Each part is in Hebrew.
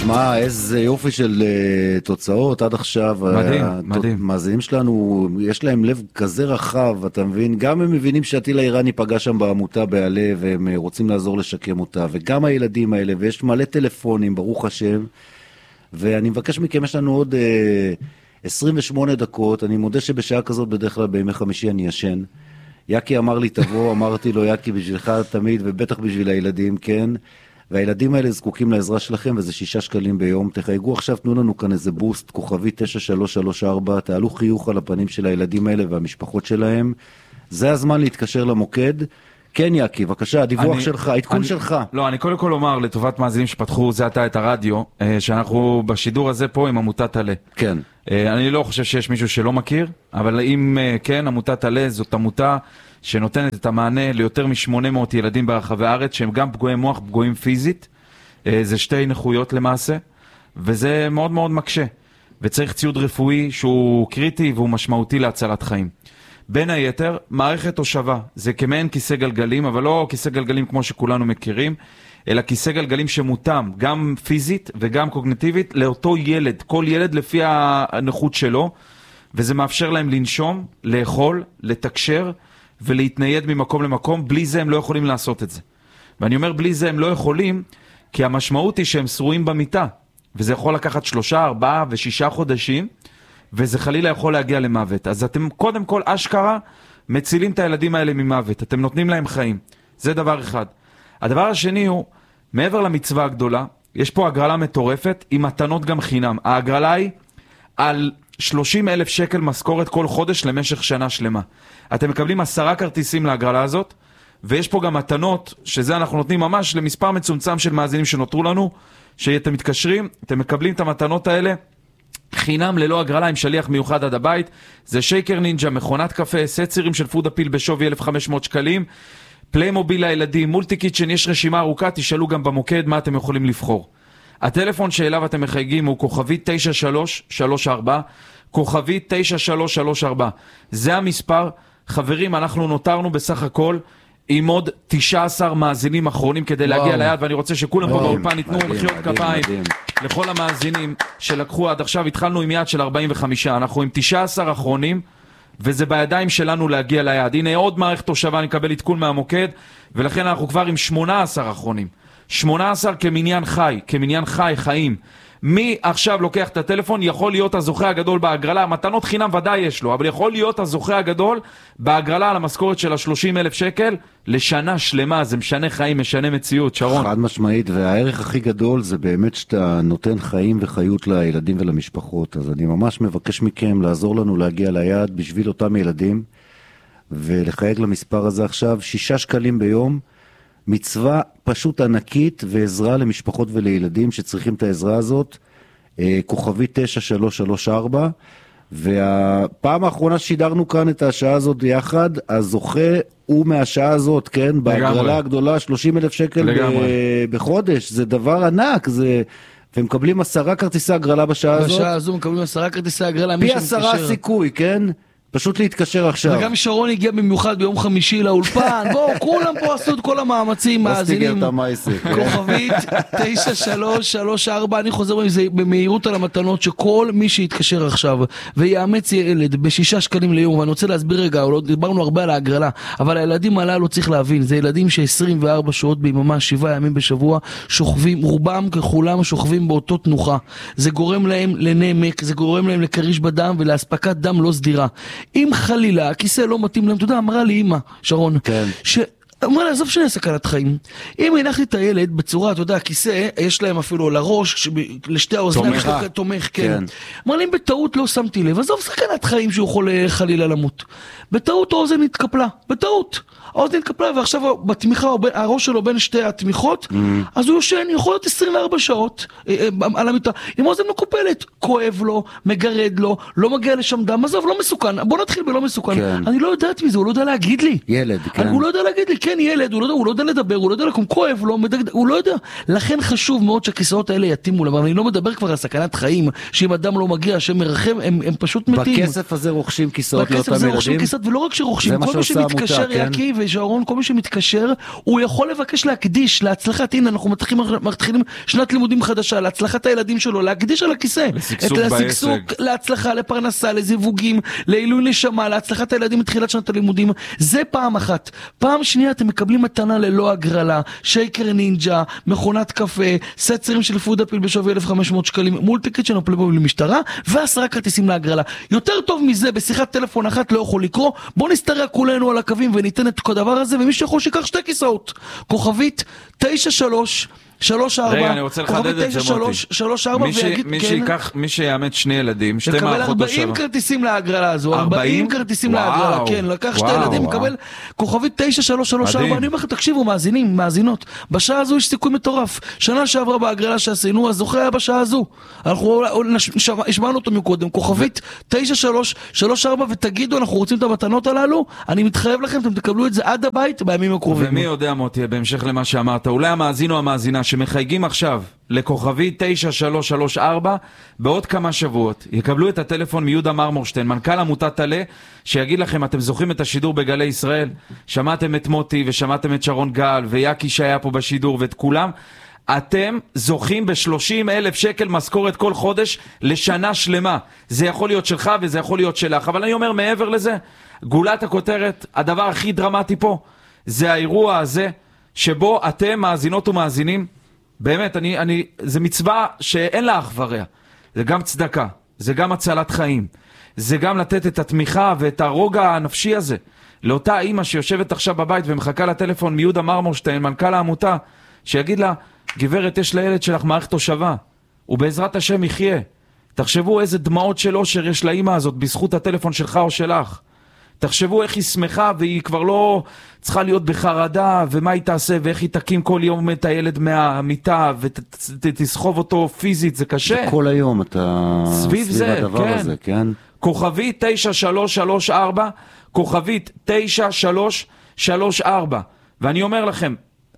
תשמע, איזה יופי של תוצאות עד עכשיו. מדהים, מדהים. המאזינים שלנו, יש להם לב כזה רחב, אתה מבין? גם הם מבינים שהטיל האיראני פגע שם בעמותה בעלה, והם רוצים לעזור לשקם אותה, וגם הילדים האלה, ויש מלא טלפונים, ברוך השם. ואני מבקש מכם, יש לנו עוד 28 דקות, אני מודה שבשעה כזאת בדרך כלל בימי חמישי אני ישן. יקי אמר לי תבוא, אמרתי לו יקי בשבילך תמיד, ובטח בשביל הילדים, כן? והילדים האלה זקוקים לעזרה שלכם, וזה 6 שקלים ביום. תחייגו עכשיו, תנו לנו כאן איזה בוסט, כוכבי 9334, תעלו חיוך על הפנים של הילדים האלה והמשפחות שלהם. זה הזמן להתקשר למוקד. כן, יקי, בבקשה, הדיווח שלך, העדכון שלך. לא, אני קודם כל אומר לטובת מאזינים שפתחו זה עתה את הרדיו, שאנחנו בשידור הזה פה עם עמותת עלה. כן. אני לא חושב שיש מישהו שלא מכיר, אבל אם כן, עמותת עלה זאת עמותה שנותנת את המענה ליותר מ-800 ילדים ברחבי הארץ, שהם גם פגועי מוח, פגועים פיזית. זה 2 נכויות למעשה, וזה מאוד מאוד מקשה. וצריך ציוד רפואי שהוא קריטי והוא משמעותי להצלת חיים. בין היתר, מערכת הושבה. זה כמעין כיסא גלגלים, אבל לא כיסא גלגלים כמו שכולנו מכירים, אלא כיסא גלגלים שמותאם, גם פיזית וגם קוגניטיבית, לאותו ילד, כל ילד לפי הנכות שלו, וזה מאפשר להם לנשום, לאכול, לתקשר, ולהתנייד ממקום למקום. בלי זה הם לא יכולים לעשות את זה. ואני אומר בלי זה הם לא יכולים, כי המשמעות היא שהם שרועים במיטה, וזה יכול לקחת 3, 4 ו6 חודשים, וזה חלילה יכול להגיע למוות. אז אתם קודם כל אשכרה מצילים את הילדים האלה ממוות, אתם נותנים להם חיים. זה דבר אחד. הדבר השני הוא, מעבר למצווה הגדולה, יש פה הגרלה מטורפת, עם מתנות גם חינם. ההגרלה היא על 30,000 שקל משכורת כל חודש למשך שנה שלמה. אתם מקבלים 10 כרטיסים להגרלה הזאת, ויש פה גם מתנות, שזה אנחנו נותנים ממש למספר מצומצם של מאזינים שנותרו לנו, שאתם מתקשרים, אתם מקבלים את המתנות האלה, חינם ללא הגרלה עם שליח מיוחד עד הבית. זה שייקר נינג'ה, מכונת קפה, סט צירים של פוד אפיל בשווי 1,500 שקלים, פליימוביל לילדים, מולטי קיצ'ן, יש רשימה ארוכה, תשאלו גם במוקד מה אתם יכולים לבחור. הטלפון שאליו אתם מחייגים הוא כוכבי 9334, כוכבי 9334. זה המספר. חברים, אנחנו נותרנו בסך הכל עם עוד 19 מאזינים אחרונים כדי להגיע ליד, ואני רוצה שכולם פה באולפן ייתנו מחיאות כפיים לכל המאזינים שלקחו עד עכשיו. התחלנו עם יעד של 45, אנחנו עם 19 אחרונים, וזה בידיים שלנו להגיע ליעד. הנה עוד מערכת תושבה, אני מקבל עדכון מהמוקד, ולכן אנחנו כבר עם 18 אחרונים. 18 כמניין חי, חיים. מי עכשיו לוקח את הטלפון? יכול להיות הזוכה הגדול בהגרלה, מתנות חינם ודאי יש לו, אבל יכול להיות הזוכה הגדול בהגרלה על המשכורת של 30,000 שקל לשנה שלמה. זה משנה חיים, משנה מציאות, שרון. חד משמעית, והערך הכי גדול זה באמת שאתה נותן חיים וחיות לילדים ולמשפחות. אז אני ממש מבקש מכם לעזור לנו להגיע ליעד בשביל אותם ילדים, ולחייג למספר הזה עכשיו 6 שקלים ביום, מצווה פשוט ענקית ועזרה למשפחות ולילדים שצריכים את העזרה הזאת. כוכבי 9334, והפעם האחרונה שידרנו כאן את השעה הזאת יחד, הזוכה הוא מהשעה הזאת, כן, בהגרלה הגדולה 30,000 שקל בחודש. זה דבר ענק, ומקבלים 10 כרטיסי הגרלה בשעה הזאת. בשעה הזו מקבלים 10 כרטיסי הגרלה. פי 10 סיכוי, כן? פשוט להתקשר עכשיו. וגם שרון הגיע במיוחד ביום חמישי לאולפן. בואו, כולם פה עשו את כל המאמצים, מאזינים. כוכבית 9334, אני חוזר במהירות על המתנות, שכל מי שיתקשר עכשיו ויאמץ ילד ב6 שקלים ליום, ואני רוצה להסביר רגע, דיברנו הרבה על ההגרלה, אבל הילדים הללו צריך להבין, זה ילדים ש24 שעות ביממה, 7 ימים בשבוע, שוכבים, רובם ככולם שוכבים באותו תנוחה. זה גורם להם לנמק, זה גורם להם לקריש בדם ולהספקת דם לא סדירה. אם חלילה, הכיסא לא מתאים להם, אתה יודע, אמרה לי אמא, שרון, אמרה לה, עזוב שאני סכנת חיים. אם הנחתי את הילד בצורה, אתה יודע, הכיסא, יש להם אפילו לראש, לשתי האוזניים, תומך, כן. אמרה לי, אם בטעות לא שמתי לב, עזוב סכנת חיים שהוא יכול חלילה למות. בטעות האוזן התקפלה, בטעות. האוזן התקפלה, ועכשיו בתמיכה, הראש שלו בין שתי התמיכות, אז הוא יושן, יכול להיות 24 שעות על המיטה, עם האוזן מקופלת, כואב לו, מגרד לו, לא מגיע לשם דם, עזוב, לא מסוכן, בוא נתחיל בלא מסוכן. אני לא יודעת מזה, הוא לא יודע להגיד לי. ילד, כן. הוא לא יודע להגיד לי, כן, ילד, הוא לא יודע לדבר, הוא לא יודע לקום, כואב, הוא לא יודע. לכן חשוב מאוד שהכיסאות האלה יתאימו להם, אבל אני לא מדבר כבר על סכנת חיים, שאם אדם לא מגיע, שמרחם, הם פשוט מתים. בכסף הזה רוכשים כיסאות לאותם ילדים? בכסף הזה רוכשים כיסאות, ולא רק שרוכשים, כל מי שמתקשר, יקי ושרון, כל מי שמתקשר, הוא יכול לבקש להקדיש להצלחת, הנה, אנחנו מתחילים שנת לימודים חדשה, להצלחת הילדים שלו, להקדיש על הכיסא. לשגשוג, להצלחה, לפרנסה, לזיווגים, לעילוי נשמה, להצלחת הילדים מתחילת שנת הלימודים. זה פעם אחת. פעם שנייה אתם מקבלים מתנה ללא הגרלה, שייקר נינג'ה, מכונת קפה, סצרים של פודאפיל בשווי 1,500 שקלים, מולטיקצ'ן או פלייבוי למשטרה, ו10 כרטיסים להגרלה. יותר טוב מזה, בשיחת טלפון אחת לא יכול לקרוא. בוא נסתרע כולנו על הקווים וניתן את כל הדבר הזה, ומי שיכול שיקח 2 כיסאות. כוכבית 9334. רגע, אני רוצה לחדד את זה, מוטי. מי שיאמת 2 ילדים, 2 מערכות בשבוע. 40 כרטיסים להגרלה הזו, 40 כרטיסים להגרלה, כן, לקח 2 ילדים, מקבל כוכבית 9334. אני אומר לכם, תקשיבו, מאזינים, מאזינות, בשעה הזו יש סיכוי מטורף. שנה שעברה בהגרלה שעשינו, הזוכה היה בשעה הזו. אנחנו השמענו אותו מקודם, כוכבית 9334, ותגידו, אנחנו רוצים את המתנות הללו, אני מתחייב לכם, אתם תקבלו את זה עד הבית בימים הקרובים. ומי יודע, מוטי, בהמשך למה שאמרת, אולי המאזין או המאזינה שמחייגים עכשיו לכוכבי 9334 בעוד כמה שבועות יקבלו את הטלפון מיהודה מרמורשטיין, מנכ"ל עמותת עלה, שיגיד לכם, אתם זוכרים את השידור בגלי ישראל, שמעתם את מוטי ושמעתם את שרון גל ויקי שהיה פה בשידור ואת כולם, אתם זוכים ב-30,000 שקל משכורת כל חודש לשנה שלמה. זה יכול להיות שלך וזה יכול להיות שלך, אבל אני אומר מעבר לזה, גולת הכותרת, הדבר הכי דרמטי פה זה האירוע הזה שבו אתם מאזינות ומאזינים, באמת, זה מצווה שאין לה אח ורע. זה גם צדקה, זה גם הצלת חיים, זה גם לתת את התמיכה ואת הרוגע הנפשי הזה לאותה אימא שיושבת עכשיו בבית ומחכה לטלפון מיהודה מרמורשטיין, מנכ"ל העמותה, שיגיד לה, גברת, יש לילד שלך מערכת תושבה, ובעזרת השם יחיה. תחשבו איזה דמעות של אושר יש לאימא הזאת בזכות הטלפון שלך או שלך. תחשבו איך היא שמחה והיא כבר לא צריכה להיות בחרדה, ומה היא תעשה ואיך היא תקים כל יום את הילד מהמיטה ותסחוב אותו פיזית, זה קשה. כל היום אתה סביב זה, הדבר כן. הזה, כן? כוכבית 9334, כוכבית 9334, ואני אומר לכם,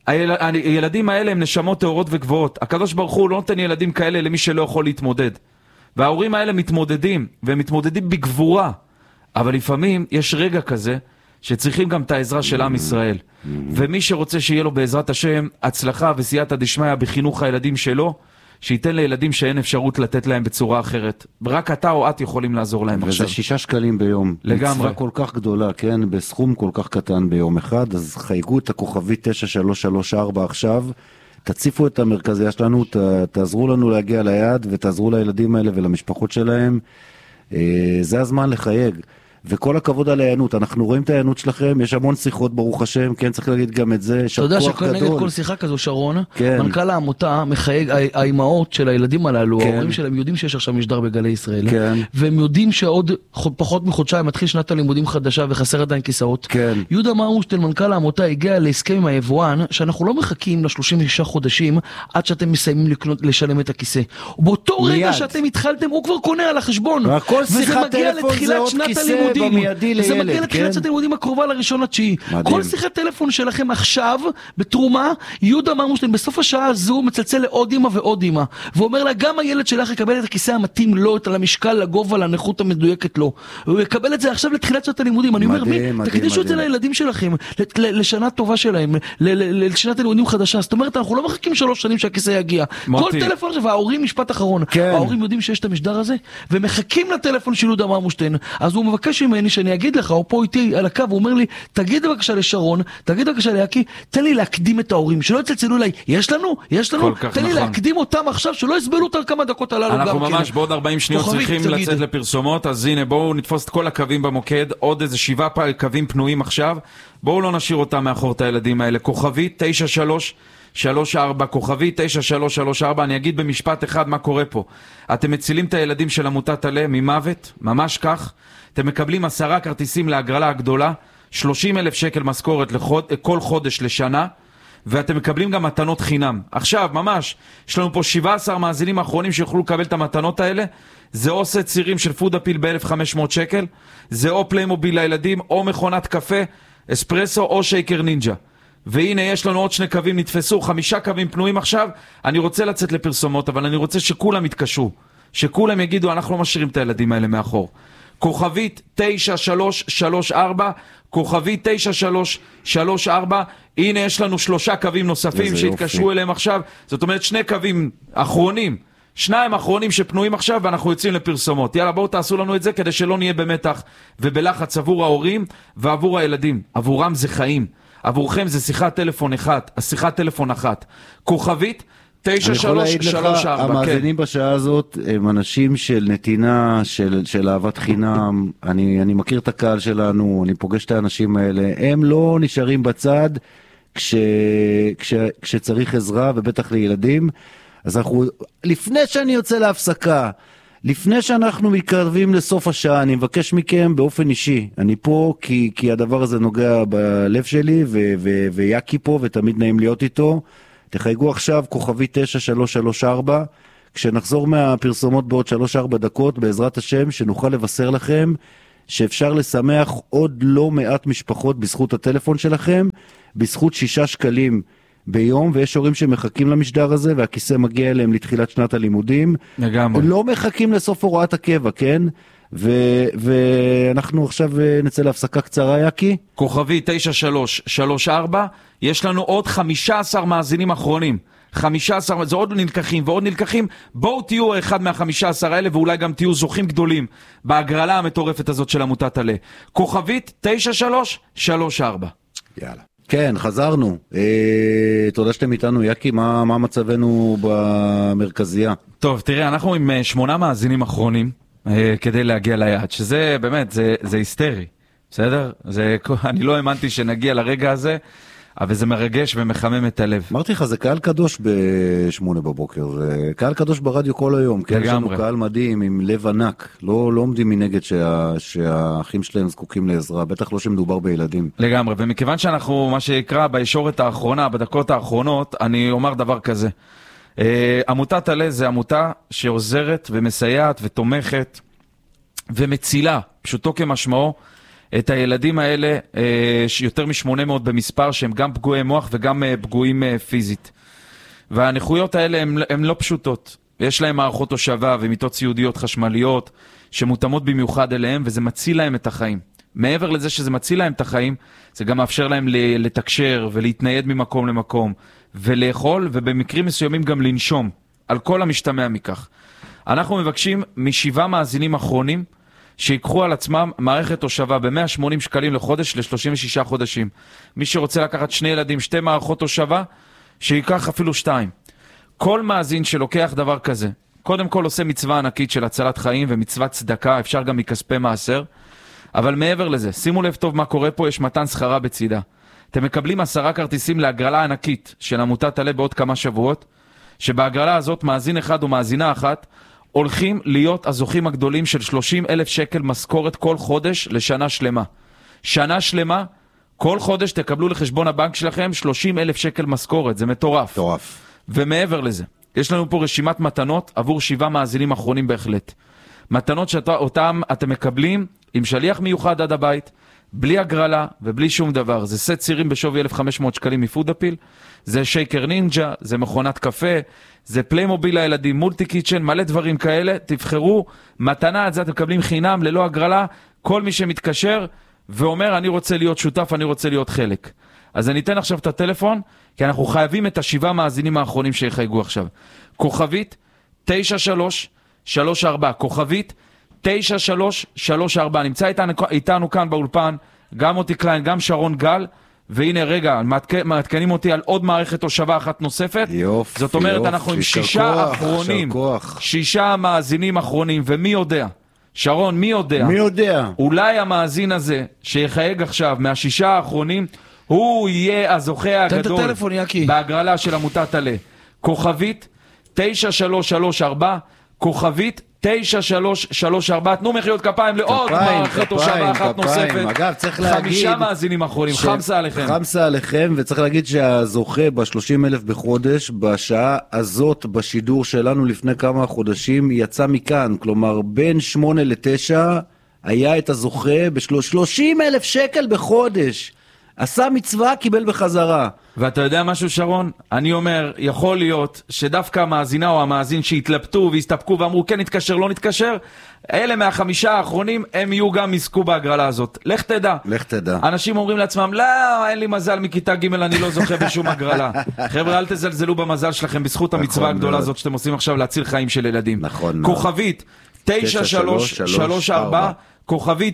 הילדים האלה הם נשמות טהורות וגבוהות. הקדוש ברוך הוא לא נותן ילדים כאלה למי שלא יכול להתמודד, וההורים האלה מתמודדים, והם מתמודדים בגבורה, אבל לפעמים יש רגע כזה שצריכים גם את העזרה של עם ישראל, ומי שרוצה שיהיה לו בעזרת השם הצלחה וסייעתא דשמיא בחינוך הילדים שלו, שייתן לילדים שאין אפשרות לתת להם בצורה אחרת. רק אתה או את יכולים לעזור להם עכשיו. וזה 6 שקלים ביום. לגמרי. מצווה כל כך גדולה, כן? בסכום כל כך קטן ביום אחד, אז חייגו את הכוכבית 9334 עכשיו, תציפו את המרכזייה שלנו, תעזרו לנו להגיע ליעד, ותעזרו לילדים האלה ולמשפחות שלהם. זה הזמן לחייג. וכל הכבוד על העיינות, אנחנו רואים את העיינות שלכם, יש המון שיחות ברוך השם, כן, צריך להגיד גם את זה, אתה יודע שכנגד כל שיחה כזו, שרון, כן. מנכ"ל העמותה מחייג, האימהות של הילדים הללו, כן. ההורים שלהם יודעים שיש עכשיו משדר בגלי ישראל, כן. והם יודעים שעוד פחות מחודשיים מתחיל שנת הלימודים חדשה וחסר עדיין כיסאות. כן. יהודה מרמורשטיין, מנכ"ל העמותה, הגיע להסכם עם היבואן, שאנחנו לא מחכים ל36 חודשים עד שאתם מסיימים לשלם את הכיסא. ובאותו רגע שאתם התחלתם, הוא כבר קונה על החשבון. וזה מגיע לתחילת שנת הלימודים. זה מגיע לתחילת שנת הלימודים הקרובה ל1.9. כל שיחת טלפון שלכם עכשיו, בתרומה, יהודה מרמורשטיין בסוף השעה הזו מצלצל לעוד אמא ועוד אמא, ואומר לה, גם הילד שלך יקבל את הכיסא המתאים לו, את המשקל, לגובה, לנכות המדויקת לו. הוא יקבל את זה עכשיו לתחילת שנת הלימודים. אני אומר, תקדישו את זה לילדים שלכם, לשנה טובה שלהם, לשנת הלימודים חדשה. זאת אומרת, אנחנו לא מחכים 3 שנים שהכיסא יגיע. כל טלפון, וההורים, משפט אחרון, ההורים יודעים שיש את המשדר הזה, ומחכים לטלפון של יהודה מרמורשטיין. אז הוא מבקש ממני שאני אגיד לך, הוא פה איתי על הקו, הוא אומר לי, תגיד בבקשה לשרון, תגיד בבקשה ליקי, תן לי להקדים את ההורים, שלא יצלצלו אליי, יש לנו? תן לי להקדים אותם עכשיו, שלא יסבלו אותם כמה דקות הללו. אנחנו ממש בעוד 40 שניות צריכים לצאת לפרסומות, אז הנה בואו נתפוס את כל הקווים במוקד, עוד איזה 7 קווים פנויים עכשיו, בואו לא נשאיר אותם מאחור את הילדים האלה. כוכבי 9334, כוכבי 9334, אני אגיד במשפט אחד מה קורה פה. אתם מצילים את הילדים של עמותת עלה ממוות, ממש כך. אתם מקבלים 10 כרטיסים להגרלה הגדולה, 30,000 שקל משכורת כל חודש לשנה, ואתם מקבלים גם מתנות חינם. עכשיו, ממש, יש לנו פה 17 מאזינים האחרונים שיוכלו לקבל את המתנות האלה. זה או סט צירים של פודאפיל ב-1,500 שקל, זה או פליימוביל לילדים, או מכונת קפה, אספרסו או שייקר נינג'ה. והנה יש לנו עוד 2 קווים נתפסו, 5 קווים פנויים עכשיו, אני רוצה לצאת לפרסומות, אבל אני רוצה שכולם יתקשו, שכולם יגידו, אנחנו לא משאירים את הילדים האלה מאחור. כוכבית 9334, כוכבית 9334, הנה יש לנו 3 קווים נוספים שהתקשרו אליהם עכשיו, זאת אומרת 2 קווים אחרונים, 2 אחרונים שפנויים עכשיו ואנחנו יוצאים לפרסומות. יאללה, בואו תעשו לנו את זה כדי שלא נהיה במתח ובלחץ עבור ההורים ועבור הילדים. עבורם זה חיים, עבורכם זה שיחת טלפון אחת. כוכבית 9334. המאזינים בשעה הזאת הם אנשים של נתינה, של אהבת חינם. אני מכיר את הקהל שלנו, אני פוגש את האנשים האלה. הם לא נשארים בצד כשצריך עזרה, ובטח לילדים. אז אנחנו, לפני שאני יוצא להפסקה, לפני שאנחנו מתקרבים לסוף השעה, אני מבקש מכם באופן אישי. אני פה כי הדבר הזה נוגע בלב שלי, ויאקי פה, ותמיד נעים להיות איתו. תחייגו עכשיו כוכבי 9334, כשנחזור מהפרסומות בעוד 3-4 דקות, בעזרת השם, שנוכל לבשר לכם שאפשר לשמח עוד לא מעט משפחות בזכות הטלפון שלכם, בזכות 6 שקלים ביום, ויש הורים שמחכים למשדר הזה, והכיסא מגיע אליהם לתחילת שנת הלימודים. לגמרי. לא מחכים לסוף הוראת הקבע, כן? ואנחנו עכשיו נצא להפסקה קצרה, יאקי. כוכבי 9334, יש לנו עוד 15 מאזינים אחרונים. 15, זה עוד נלקחים ועוד נלקחים. בואו תהיו אחד מה-15 האלה, ואולי גם תהיו זוכים גדולים בהגרלה המטורפת הזאת של עמותת עלה. כוכבית 9334. יאללה. כן, חזרנו. תודה שאתם איתנו, יאקי. מה מצבנו במרכזייה? טוב, תראה, אנחנו עם 8 מאזינים אחרונים כדי להגיע ליעד, שזה באמת, זה היסטרי, בסדר? אני לא האמנתי שנגיע לרגע הזה, אבל זה מרגש ומחמם את הלב. אמרתי לך, זה קהל קדוש ב-8 בבוקר, זה קהל קדוש ברדיו כל היום, כן? יש לנו קהל מדהים עם לב ענק, לא עומדים מנגד שהאחים שלהם זקוקים לעזרה, בטח לא שמדובר בילדים. לגמרי, ומכיוון שאנחנו, מה שיקרא, בישורת האחרונה, בדקות האחרונות, אני אומר דבר כזה. עמותת עלה זה עמותה שעוזרת ומסייעת ותומכת ומצילה, פשוטו כמשמעו, את הילדים האלה, יותר מ-800 במספר, שהם גם פגועי מוח וגם פגועים פיזית. והנכויות האלה הן לא פשוטות. יש להם מערכות הושבה ומיטות ציודיות חשמליות, שמותאמות במיוחד אליהם, וזה מציל להם את החיים. מעבר לזה שזה מציל להם את החיים, זה גם מאפשר להם לתקשר ולהתנייד ממקום למקום, ולאכול, ובמקרים מסוימים גם לנשום, על כל המשתמע מכך. אנחנו מבקשים מ7 מאזינים אחרונים, שיקחו על עצמם מערכת הושבה ב-180 שקלים לחודש ל-36 חודשים. מי שרוצה לקחת 2 ילדים, 2 מערכות הושבה, שיקח אפילו 2. כל מאזין שלוקח דבר כזה, קודם כל עושה מצווה ענקית של הצלת חיים ומצוות צדקה, אפשר גם מכספי מעשר, אבל מעבר לזה, שימו לב טוב מה קורה פה, יש מתן שכרה בצידה. אתם מקבלים 10 כרטיסים להגרלה ענקית של עמותת עלה בעוד כמה שבועות, שבהגרלה הזאת מאזין אחד או מאזינה אחת, הולכים להיות הזוכים הגדולים של 30,000 שקל משכורת כל חודש לשנה שלמה. שנה שלמה, כל חודש תקבלו לחשבון הבנק שלכם 30,000 שקל משכורת, זה מטורף. מטורף. ומעבר לזה, יש לנו פה רשימת מתנות עבור 7 מאזינים אחרונים בהחלט. מתנות שאותם אתם מקבלים עם שליח מיוחד עד הבית, בלי הגרלה ובלי שום דבר. זה סט צירים בשווי 1,500 שקלים מפודאפיל, זה שייקר נינג'ה, זה מכונת קפה, זה פליימוביל לילדים, מולטי קיצ'ן, מלא דברים כאלה. תבחרו מתנה, את זה אתם מקבלים חינם, ללא הגרלה, כל מי שמתקשר ואומר אני רוצה להיות שותף, אני רוצה להיות חלק. אז אני אתן עכשיו את הטלפון, כי אנחנו חייבים את 7 מאזינים האחרונים שיחייגו עכשיו. כוכבית 9334, כוכבית 9334, נמצא איתנו כאן באולפן, גם מוטי קליין, גם שרון גל, והנה רגע, מעדכנים אותי על עוד מערכת הושבה אחת נוספת. יופי, זאת אומרת, אנחנו עם 6 אחרונים, 6 מאזינים אחרונים, ומי יודע? שרון, מי יודע? מי יודע? אולי המאזין הזה, שיחייג עכשיו מה6 האחרונים, הוא יהיה הזוכה הגדול בהגרלה של עמותת עלה. כוכבית 9334, כוכבית 9334, תנו מחיאות כפיים לעוד מערכת הושבה אחת נוספת. אגב, צריך להגיד 5 מאזינים אחרונים, חמסה עליכם. חמסה עליכם, וצריך להגיד שהזוכה ב-30,000 בחודש, בשעה הזאת בשידור שלנו לפני כמה חודשים, יצא מכאן, כלומר בין 8 ל-9 היה את הזוכה ב-30,000 שקל בחודש. עשה מצווה, קיבל בחזרה. ואתה יודע משהו שרון? אני אומר, יכול להיות שדווקא המאזינה או המאזין שהתלבטו והסתפקו ואמרו כן נתקשר, לא נתקשר, אלה מהחמישה האחרונים הם יהיו גם יזכו בהגרלה הזאת. לך תדע. לך תדע. אנשים אומרים לעצמם, לא, אין לי מזל מכיתה ג' אני לא זוכה בשום הגרלה. חבר'ה, אל תזלזלו במזל שלכם בזכות המצווה הגדולה הזאת שאתם עושים עכשיו להציל חיים של ילדים. נכון. כוכבית 9334 כוכבי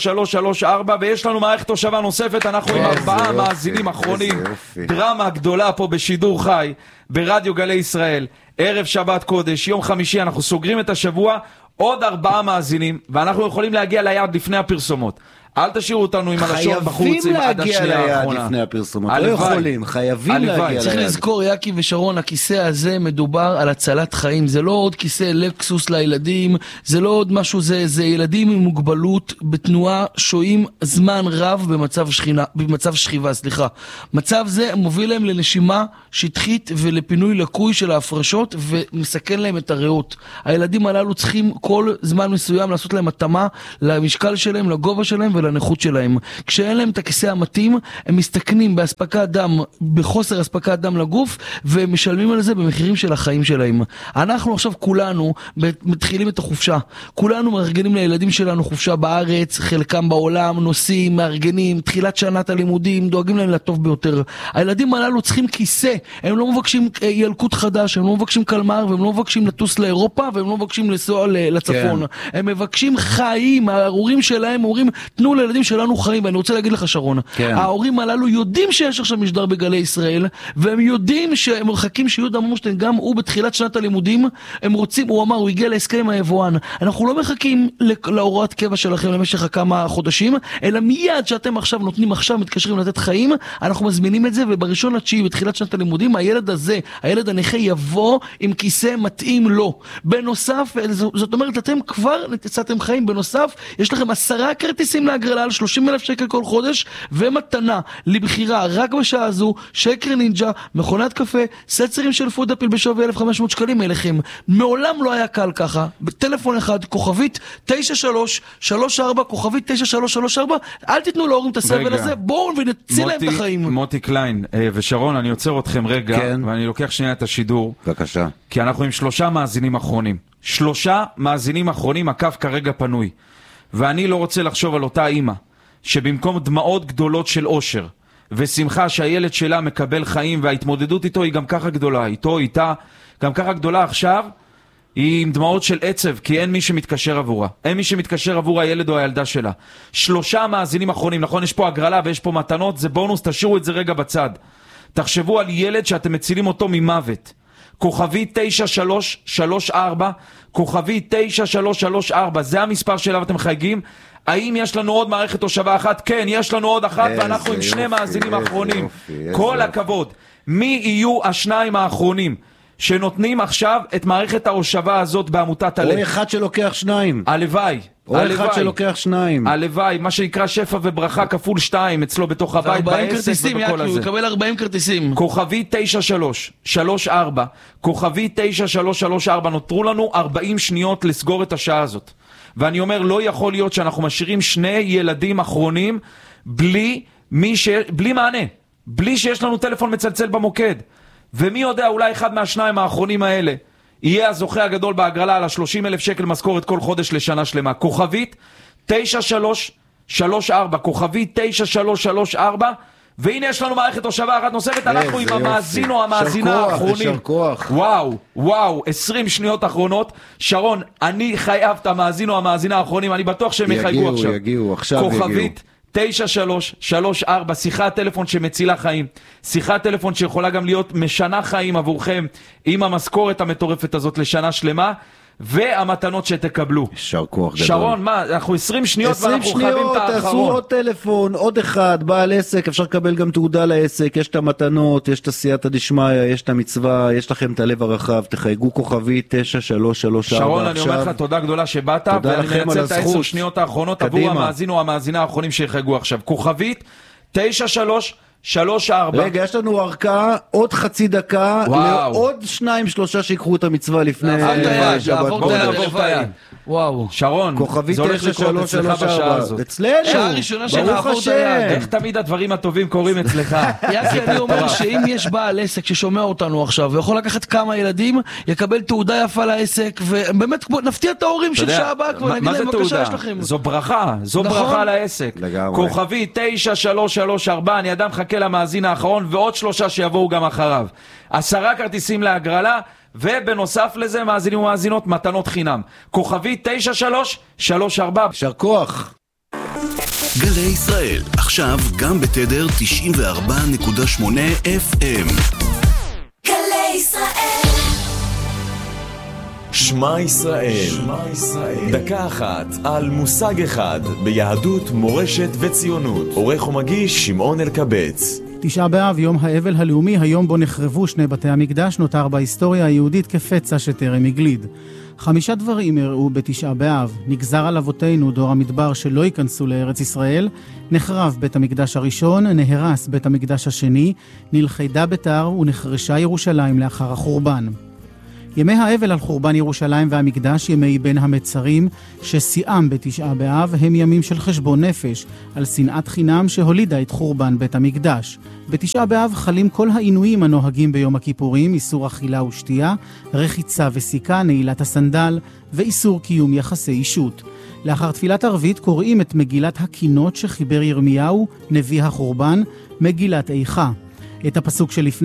9334, ויש לנו מערכת תושבה נוספת, אנחנו עם 4 מאזינים אחרונים, דרמה גדולה פה בשידור חי, ברדיו גלי ישראל, ערב שבת קודש, יום חמישי, אנחנו סוגרים את השבוע, עוד 4 מאזינים, ואנחנו יכולים להגיע ליעד לפני הפרסומות. אל תשאירו אותנו עם הלשון בחוץ עם עד השנייה האחרונה. חייבים להגיע ליעד לפני הפרסומות, לא יכולים, חייבים להגיע ליעד. צריך לזכור, יאקי ושרון, הכיסא הזה מדובר על הצלת חיים, זה לא עוד כיסא לקסוס לילדים, זה לא עוד משהו, זה ילדים עם מוגבלות בתנועה שוהים זמן רב במצב שכיבה, סליחה. מצב זה מוביל להם לנשימה שטחית ולפינוי לקוי של ההפרשות ומסכן להם את הריאות. הילדים הללו צריכים כל זמן מסוים לעשות להם התאמה למשקל שלהם, לגובה שלהם ולנכות שלהם. כשאין להם את הכיסא המתאים, הם מסתכנים בהספקת דם, בחוסר הספקת דם לגוף, ומשלמים על זה במחירים של החיים שלהם. אנחנו עכשיו כולנו מתחילים את החופשה. כולנו מארגנים לילדים שלנו חופשה בארץ, חלקם בעולם, נוסעים, מארגנים, תחילת שנת הלימודים, דואגים להם לטוב ביותר. הילדים הללו צריכים כיסא. הם לא מבקשים ילקוט חדש, הם לא מבקשים קלמר, והם לא מבקשים לטוס לאירופה, והם לא מבקשים לנסוע לצפון. כן. הם מבקשים חיים. ההורים שלהם אומרים, תנו לילדים שלנו חיים. ואני רוצה להגיד לך שרון, כן. ההורים הללו יודעים שיש עכשיו משדר בגלי ישראל, והם יודעים שהם מחכים שיהודה מורשטיין גם הוא בתחילת שנת הלימודים, הם רוצים, הוא אמר, הוא הגיע להסכם עם היבואן. אנחנו לא מחכים להוראת קבע שלכם למשך כמה חודשים, אלא מיד שאתם עכשיו נותנים, עכשיו מתקשרים לתת חיים, אנחנו מזמינים את זה, ובראשון לתשיעי בתחילת שנת הלימודים, הילד הזה, הילד הנכה יבוא עם כיסא מתאים לו. בנוסף, זאת אומרת, אתם כבר נתצאתם חיים, בנוסף, יש לכם 10 כרטיסים להגרלה על 30,000 שקל כל חודש, ומתנה לבחירה רק בשעה הזו, שקר נינג'ה, מכונת קפה, סצרים של פודאפיל בשווי 1,500 שקלים אליכם. מעולם לא היה קל ככה. בטלפון אחד, כוכבית 9334, כוכבית 9334, אל תיתנו להורים את הסבל הזה, בואו ונציל להם את החיים. מוטי קליין ושרון, אני עוצר אתכם רגע, כן. ואני לוקח שנייה את השידור. בבקשה. כי אנחנו עם 3 מאזינים אחרונים. 3 מאזינים אחרונים, הקו כרגע פנוי. ואני לא רוצה לחשוב על אותה אימא, שבמקום דמעות גדולות של אושר, ושמחה שהילד שלה מקבל חיים, וההתמודדות איתו היא גם ככה גדולה, איתה, גם ככה גדולה עכשיו, היא עם דמעות של עצב, כי אין מי שמתקשר עבורה. אין מי שמתקשר עבור הילד או הילדה שלה. 3 מאזינים אחרונים, נכון? יש פה הגרלה ויש פה מתנות, זה בונוס, תשאירו את זה רגע בצד. תחשבו על ילד שאתם מצילים אותו ממוות. כוכבי 9334, כוכבי 9334, זה המספר שאליו אתם חייגים. האם יש לנו עוד מערכת תושבה אחת? כן, יש לנו עוד אחת, ואנחנו עם 2 מאזינים האחרונים. כל הכבוד. מי יהיו 2 האחרונים שנותנים עכשיו את מערכת ההושבה הזאת בעמותת הלב? או אחד שלוקח 2. הלוואי. או אחד שלוקח 2. הלוואי, מה שנקרא שפע וברכה כפול 2 אצלו בתוך הבית, בעסק ובכל הזה. הוא יקבל 40 כרטיסים. כוכבי 9334, כוכבי 9334, נותרו לנו 40 שניות לסגור את השעה הזאת. ואני אומר, לא יכול להיות שאנחנו משאירים 2 ילדים אחרונים בלי מענה, בלי שיש לנו טלפון מצלצל במוקד. ומי יודע, אולי אחד מה2 האחרונים האלה יהיה הזוכה הגדול בהגרלה על 30,000 שקל משכורת כל חודש לשנה שלמה. כוכבית 9334, כוכבית 9334, והנה יש לנו מערכת תושבה אחת נוספת, אנחנו עם המאזין או המאזינה האחרונים. וואו, 20 שניות אחרונות. שרון, אני חייב את המאזין או המאזינה האחרונים, אני בטוח שהם יחייגו עכשיו. יגיעו, עכשיו כוכבית 9334, שיחת טלפון שמצילה חיים, שיחת טלפון שיכולה גם להיות משנה חיים עבורכם, עם המשכורת המטורפת הזאת לשנה שלמה, והמתנות שתקבלו. יישר כוח גדול. שרון, מה, אנחנו 20 שניות ואנחנו חייבים את האחרון. תעשו עוד טלפון, עוד אחד, בעל עסק, אפשר לקבל גם תעודה לעסק, יש את המתנות, יש את הסייעתא דשמיא, יש את המצווה, יש לכם את הלב הרחב, תחייגו כוכבי 9334. שרון, אני אומר לך תודה גדולה שבאת, ואני מייצר את 10 שניות האחרונות עבור המאזין או המאזינה האחרונים שיחייגו עכשיו. כוכבית 9334. רגע, יש לנו ארכה, עוד חצי דקה, לעוד 2-3 שיקחו את המצווה לפני שבת. וואו. שרון, כוכבית זה הולך לקרות אצלך בשעה הזאת. אצלנו, שעה ראשונה ברוך שנעבור את היד. איך תמיד הדברים הטובים קורים אצלך? יאסי, אני אומר שאם יש בעל עסק ששומע אותנו עכשיו ויכול לקחת כמה ילדים, יקבל תעודה יפה לעסק, ובאמת נפתיע את ההורים של שעה הבאה כבר, נגיד להם בבקשה יש לכם. זו ברכה, זו ברכה לעסק. כוכבי 9334, אני אדם חכה למאזין האחרון ועוד 3 שיבואו גם אחריו. 10 כרטיסים להגרלה, ובנוסף לזה מאזינים ומאזינות מתנות חינם. כוכבי 9334. שר כוח. גלי ישראל, עכשיו גם בתדר 94.8 FM. גלי ישראל. שמע ישראל. דקה אחת על מושג אחד ביהדות, מורשת וציונות. עורך ומגיש שמעון אלקבץ. 9 באב, יום האבל הלאומי, היום בו נחרבו 2 בתי המקדש, נותר בהיסטוריה היהודית כפצע שטרם הגליד. 5 דברים אירעו ב9 באב. נגזר על אבותינו דור המדבר שלא ייכנסו לארץ ישראל, נחרב בית המקדש הראשון, נהרס בית המקדש השני, נלכדה ביתר ונחרשה ירושלים לאחר החורבן. ימי האבל על חורבן ירושלים והמקדש, ימי בין המצרים, ששיאם ב9 באב, הם ימים של חשבון נפש, על שנאת חינם שהולידה את חורבן בית המקדש. ב9 באב חלים כל העינויים הנוהגים ביום הכיפורים, איסור אכילה ושתייה, רחיצה וסיכה, נעילת הסנדל, ואיסור קיום יחסי אישות. לאחר תפילת ערבית קוראים את מגילת הקינות שחיבר ירמיהו, נביא החורבן, מגילת איכה. את הפסוק שלפני